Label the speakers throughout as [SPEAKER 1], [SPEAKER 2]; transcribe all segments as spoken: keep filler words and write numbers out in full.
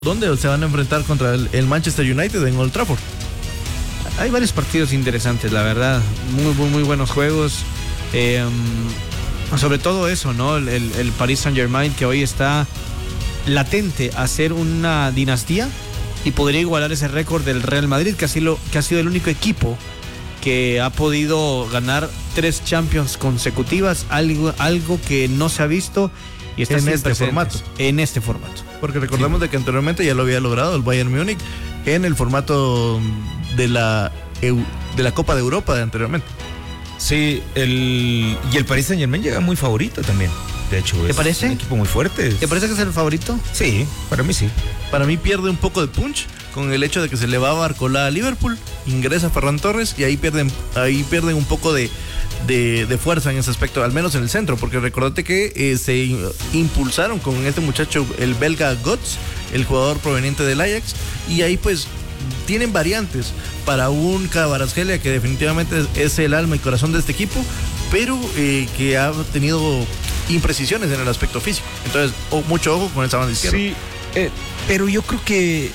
[SPEAKER 1] ¿Dónde se van a enfrentar contra el, el Manchester United en Old Trafford?
[SPEAKER 2] Hay varios partidos interesantes, la verdad. Muy, muy, muy buenos juegos. Eh, sobre todo eso, ¿no? El, el, el Paris Saint-Germain, que hoy está latente a ser una dinastía y podría igualar ese récord del Real Madrid, que ha sido, que ha sido el único equipo que ha podido ganar tres Champions consecutivas, algo, algo que no se ha visto y está
[SPEAKER 1] en este formato.
[SPEAKER 2] En este formato.
[SPEAKER 1] Porque recordemos sí. de que anteriormente ya lo había logrado el Bayern Múnich en el formato de la, de la Copa de Europa de anteriormente.
[SPEAKER 3] Sí, el, y el Paris Saint-Germain llega muy favorito también. De hecho,
[SPEAKER 2] ¿te
[SPEAKER 3] es
[SPEAKER 2] parece?
[SPEAKER 3] un equipo muy fuerte.
[SPEAKER 2] ¿Te parece que es el favorito?
[SPEAKER 3] Sí, para mí sí.
[SPEAKER 1] Para mí pierde un poco de punch con el hecho de que se le va a Barcola a Liverpool, ingresa Ferran Torres y ahí pierden, ahí pierden un poco de, de, de fuerza en ese aspecto, al menos en el centro, porque recordate que eh, se impulsaron con este muchacho, el belga Götze, el jugador proveniente del Ajax, y ahí pues tienen variantes para un Kvaratskhelia que definitivamente es el alma y corazón de este equipo, pero eh, que ha tenido imprecisiones en el aspecto físico. Entonces, oh, mucho ojo con esa banda izquierda.
[SPEAKER 3] Sí, eh, pero yo creo que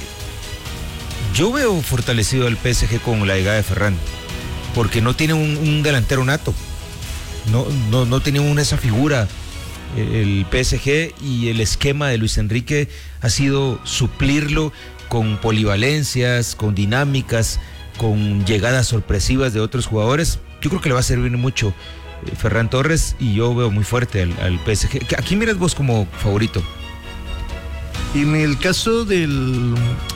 [SPEAKER 3] yo veo fortalecido al P S G con la llegada de Ferran, porque no tiene un, un delantero nato, no, no, no tiene una, esa figura el P S G, y el esquema de Luis Enrique ha sido suplirlo con polivalencias, con dinámicas, con llegadas sorpresivas de otros jugadores. Yo creo que le va a servir mucho eh, Ferran Torres, y yo veo muy fuerte al, al P S G. ¿A quién miras vos como favorito?
[SPEAKER 1] En el caso del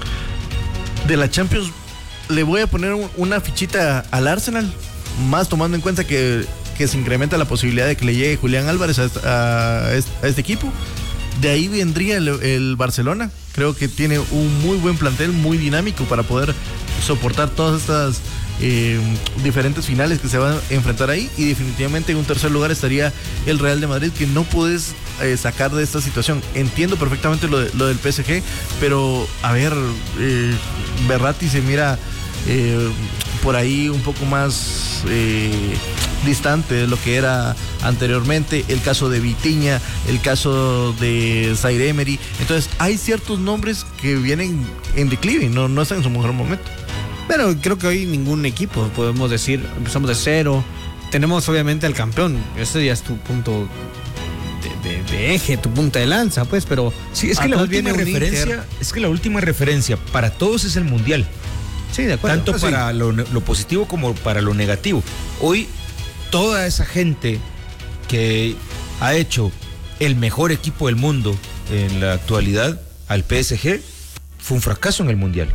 [SPEAKER 1] de la Champions, le voy a poner una fichita al Arsenal, más tomando en cuenta que, que se incrementa la posibilidad de que le llegue Julián Álvarez a, a, a este equipo. De ahí vendría el, el Barcelona. Creo que tiene un muy buen plantel, muy dinámico para poder soportar todas estas eh, diferentes finales que se van a enfrentar ahí. Y definitivamente en un tercer lugar estaría el Real de Madrid, que no puedes eh, sacar de esta situación. Entiendo perfectamente lo, de, lo del P S G, pero a ver, eh, Verratti se mira eh, por ahí un poco más eh, distante de lo que era anteriormente. El caso de Vitinha, el caso de Zaire Emery. Entonces hay ciertos nombres que vienen en declive, no, no están en su mejor momento.
[SPEAKER 2] Pero creo que hoy ningún equipo, podemos decir, empezamos de cero. Tenemos obviamente al campeón, ese ya es tu punto de, de, de eje, tu punta de lanza, pues, pero
[SPEAKER 3] sí, es que la última referencia, es que la última referencia para todos es el Mundial.
[SPEAKER 2] Sí, de acuerdo.
[SPEAKER 3] Tanto
[SPEAKER 2] pues
[SPEAKER 3] para
[SPEAKER 2] sí.
[SPEAKER 3] lo, lo positivo como para lo negativo. Hoy toda esa gente que ha hecho el mejor equipo del mundo en la actualidad al P S G fue un fracaso en el Mundial.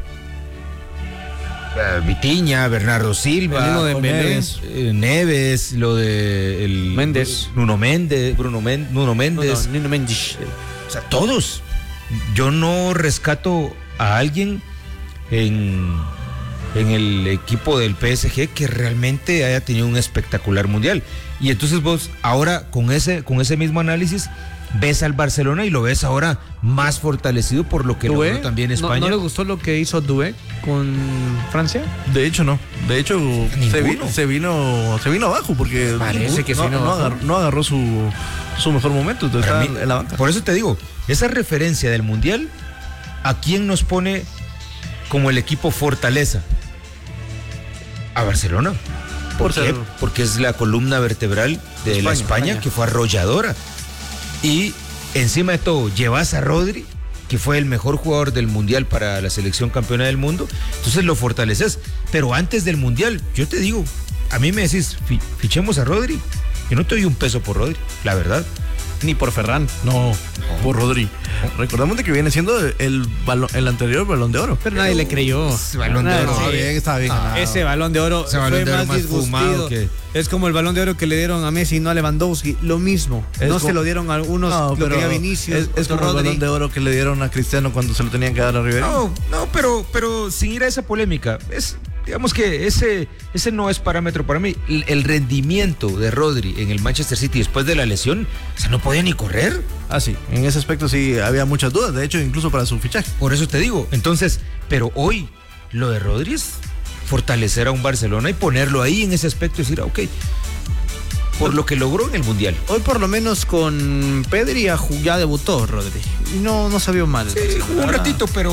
[SPEAKER 3] Vitinha, Bernardo Silva,
[SPEAKER 2] de
[SPEAKER 3] Neves, eh, Neves, lo de el
[SPEAKER 2] Méndez,
[SPEAKER 3] Nuno Méndez, Bruno Méndez, Nuno Méndez,
[SPEAKER 2] no, no, Nuno Méndez.
[SPEAKER 3] O sea, todos. Yo no rescato a alguien en en el equipo del P S G que realmente haya tenido un espectacular mundial. Y entonces vos ahora con ese, con ese mismo análisis ves al Barcelona y lo ves ahora más fortalecido por lo que
[SPEAKER 2] Doué,
[SPEAKER 3] logró también España.
[SPEAKER 2] ¿No, ¿No le gustó lo que hizo Doué con Francia?
[SPEAKER 1] De hecho no, de hecho se vino, se vino se vino abajo porque
[SPEAKER 2] parece que
[SPEAKER 1] no,
[SPEAKER 2] sí, no,
[SPEAKER 1] no, agarró, no agarró su, su mejor momento, entonces está mí, en la banca.
[SPEAKER 3] Por eso te digo, esa referencia del mundial, ¿a quién nos pone como el equipo fortaleza? A Barcelona. ¿Por, ¿Por qué? Ser... Porque es la columna vertebral de España, la España, España que fue arrolladora. Y encima de todo, llevas a Rodri, que fue el mejor jugador del mundial para la selección campeona del mundo, entonces lo fortaleces. Pero antes del mundial, yo te digo, a mí me decís, fichemos a Rodri, yo no te doy un peso por Rodri, la verdad.
[SPEAKER 2] Ni por Ferran.
[SPEAKER 1] No, no, por Rodri. Recordamos de que viene siendo el, balón, el anterior Balón de Oro.
[SPEAKER 2] Pero nadie pero, le creyó.
[SPEAKER 3] Ese Balón de Oro.
[SPEAKER 1] Estaba bien, estaba bien.
[SPEAKER 2] Ah, ese Balón de Oro
[SPEAKER 3] ese balón
[SPEAKER 2] fue
[SPEAKER 3] de oro
[SPEAKER 2] más,
[SPEAKER 3] más
[SPEAKER 2] disgustido.
[SPEAKER 3] Que...
[SPEAKER 2] Es como el Balón de Oro que le dieron a Messi y no a Lewandowski. Lo mismo. Es no como... se lo dieron a algunos, no, lo quería Vinicius.
[SPEAKER 1] Es, es como Rodri. El Balón de Oro que le dieron a Cristiano cuando se lo tenían que dar a Ribery.
[SPEAKER 3] No, no, pero, pero sin ir a esa polémica, es... Digamos que ese, ese no es parámetro para mí. El, el rendimiento de Rodri en el Manchester City después de la lesión, o sea, no podía ni correr.
[SPEAKER 1] Ah, sí, en ese aspecto sí había muchas dudas, de hecho, incluso para su fichaje.
[SPEAKER 3] Por eso te digo, entonces, pero hoy lo de Rodri es fortalecer a un Barcelona y ponerlo ahí en ese aspecto y decir, ok, por lo que logró en el Mundial.
[SPEAKER 2] Hoy por lo menos con Pedri ya debutó, Rodri. Y no, no se vio mal.
[SPEAKER 3] Sí, jugó un ratito, pero